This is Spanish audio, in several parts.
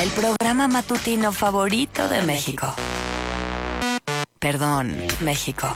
El programa matutino favorito de México. Perdón, México.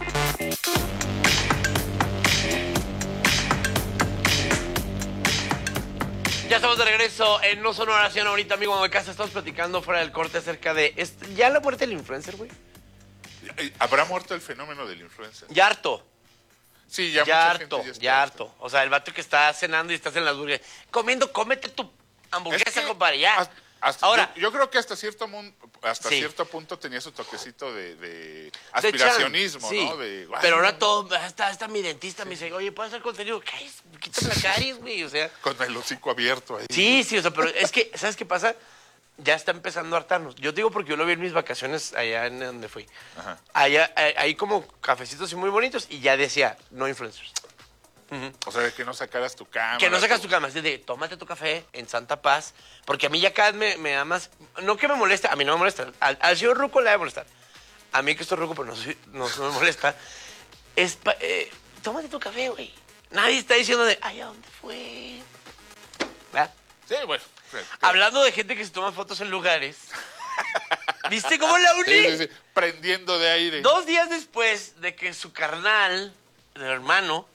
Ya estamos de regreso en No Son Oración. Ahorita, amigo de casa, estamos platicando fuera del corte acerca de... ¿Ya la muerte del influencer, güey? ¿Habrá muerto el fenómeno del influencer? Ya harto. Sí, ya Ya mucha harto, gente está ya harto. O sea, el vato que está cenando y estás en la hamburguesa. Comiendo, cómete tu hamburguesa, Es que compadre, ya. Ahora, yo creo que hasta cierto Sí. cierto punto tenía su toquecito de de aspiracionismo, chan, sí. ¿no? Pero ahora todo, hasta mi dentista me dice, oye, ¿puedo hacer contenido? ¿Qué es? Quítame la caries, güey, o sea. Con el hocico abierto ahí. Sí, o sea, pero es que, ¿sabes qué pasa? Ya está empezando a hartarnos. Yo digo porque yo lo vi en mis vacaciones allá en donde fui. Ajá. Allá hay como cafecitos y muy bonitos y ya decía, no influencers. O sea, de que no sacaras tu cámara. Que no sacas tu cama, es de tómate tu café en santa paz, porque a mí ya cada vez me da más, no que me moleste, a mí no me molesta, al señor Ruco le va a molestar, a mí que estoy Ruco pero no me molesta, tómate tu café, güey, nadie está diciendo de, ay, ¿a dónde fue? ¿Verdad? Sí, bueno. Hablando de gente que se toma fotos en lugares, ¿viste cómo la uní? Sí. Prendiendo de aire. 2 días después de que su carnal, de hermano,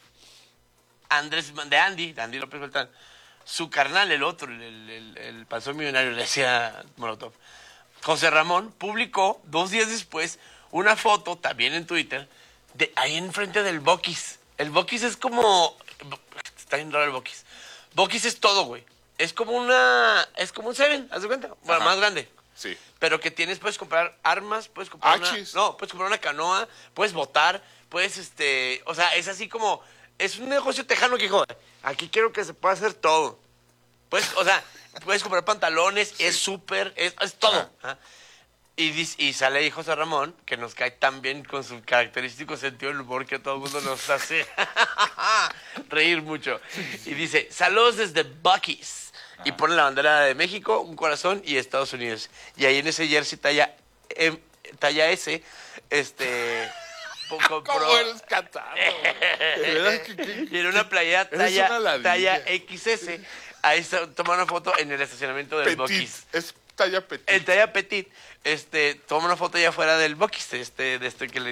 Andy López Beltrán, su carnal, el otro, el panzón millonario, le decía Molotov, José Ramón, publicó 2 días después una foto, también en Twitter, de ahí enfrente del Boquis. El Boquis es como... Está bien raro el Boquis. Boquis es todo, güey. Es como un Seven, ¿haz de cuenta? Bueno, Ajá. más grande. Sí. Pero que puedes comprar armas, puedes comprar Achis. puedes comprar una canoa, puedes botar, puedes, o sea, es así como, es un negocio tejano que dijo, aquí quiero que se pueda hacer todo. Pues, o sea, puedes comprar pantalones, es súper, es todo. ¿Ah? Y sale ahí José Ramón, que nos cae tan bien con su característico sentido del humor que a todo el mundo nos hace reír mucho. Y dice, saludos desde Buc-ee's. Y pone la bandera de México, un corazón y Estados Unidos. Y ahí en ese jersey talla S, ¿Cómo eres cantado? De verdad y en una playera eres una ladilla. talla XS. Ahí toma una foto en el estacionamiento del Petit. Buc-ee's. Es talla petit. En talla petit, toma una foto allá afuera del Buc-ee's, de que le